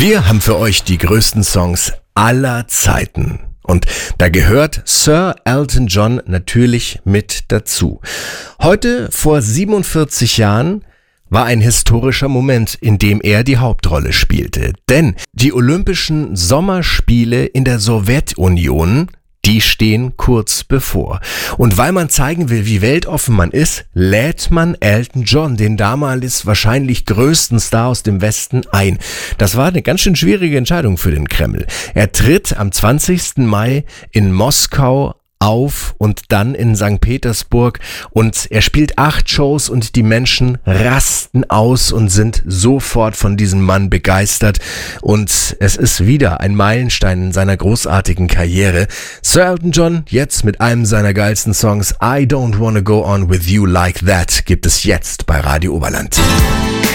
Wir haben für euch die größten Songs aller Zeiten. Und da gehört Sir Elton John natürlich mit dazu. Heute, vor 47 Jahren, war ein historischer Moment, in dem er die Hauptrolle spielte. Denn die Olympischen Sommerspiele in der Sowjetunion, die stehen kurz bevor. Und weil man zeigen will, wie weltoffen man ist, lädt man Elton John, den damals wahrscheinlich größten Star aus dem Westen, ein. Das war eine ganz schön schwierige Entscheidung für den Kreml. Er tritt am 20. Mai in Moskau auf und dann in St. Petersburg und er spielt 8 Shows und die Menschen rasten aus und sind sofort von diesem Mann begeistert und es ist wieder ein Meilenstein in seiner großartigen Karriere. Sir Elton John jetzt mit einem seiner geilsten Songs I Don't Wanna Go On With You Like That gibt es jetzt bei Radio Oberland.